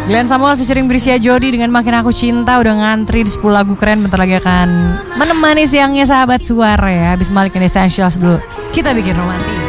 Glenn Samuel featuring Brisya Jody dengan Makin Aku Cinta udah ngantri di 10 lagu keren. Bentar lagi akan menemani siangnya sahabat suara ya. Habis balik ke Essentials dulu, kita bikin romantis.